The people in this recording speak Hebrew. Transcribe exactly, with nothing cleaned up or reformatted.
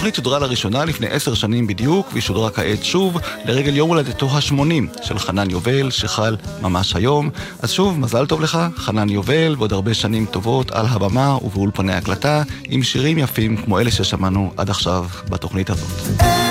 התוכנית שודרה לראשונה לפני עשר שנים בדיוק, והיא שודרה כעת שוב לרגל יום הולדתו ה-שמונים של חנן יובל, שחל ממש היום. אז שוב, מזל טוב לך, חנן יובל, ועוד הרבה שנים טובות על הבמה ובאולפני הקלטה, עם שירים יפים כמו אלה ששמענו עד עכשיו בתוכנית הזאת.